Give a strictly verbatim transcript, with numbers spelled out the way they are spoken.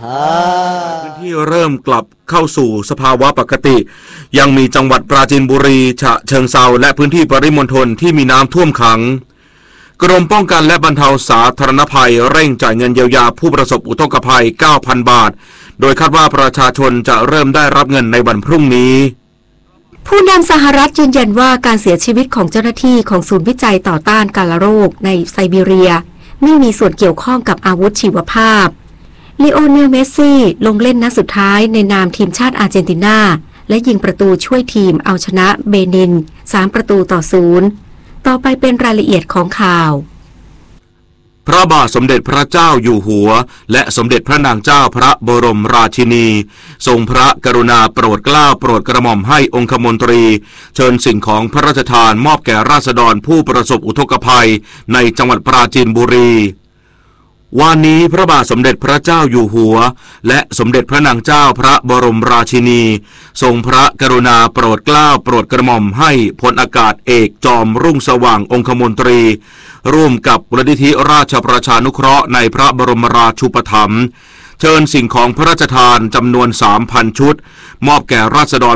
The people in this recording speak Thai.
พื้นที่เริ่มกลับเข้าสู่สภาวะปกติยังมีจังหวัดปราจีนบุรีฉะเชิงเทราและพื้นที่ปริมณฑลที่มีน้ำท่วมขังกรมป้องกันและบรรเทาสาธารณภัยเร่งจ่ายเงินเยียวยาผู้ประสบอุทกภัย เก้าพัน บาทโดยคาดว่าประชาชนจะเริ่มได้รับเงินในวันพรุ่งนี้ผู้นำสหรัฐยืนยันว่าการเสียชีวิตของเจ้าหน้าที่ของศูนย์วิจัยต่อต้านกาฬโรคในไซบีเรียไม่มีส่วนเกี่ยวข้องกับอาวุธชีวภาพลีโอเนล เมสซี่ลงเล่นนัดสุดท้ายในนามทีมชาติอาร์เจนตินาและยิงประตูช่วยทีมเอาชนะเบนินสามประตูต่อศูนย์ต่อไปเป็นรายละเอียดของข่าวพระบาทสมเด็จพระเจ้าอยู่หัวและสมเด็จพระนางเจ้าพระบรมราชินีทรงพระกรุณาโปรดเกล้าโปรดกระหม่อมให้องคมนตรีเชิญสิ่งของพระราชทานมอบแก่ราษฎรผู้ประสบอุทกภัยในจังหวัดปราจีนบุรีวันนี้พระบาทสมเด็จพระเจ้าอยู่หัวและสมเด็จพระนางเจ้าพระบรมราชินีทรงพระกรุณาโปรดเกล้าโปรดกระหม่อมให้พลอากาศเอกจอมรุ่งสว่างองคมนตรีร่วมกับมูลนิธิราชประชานุเคราะห์ในพระบรมราชูปถัมภ์เชิญสิ่งของพระราชทานจำนวน สามพัน ชุดมอบแก่ราษฎร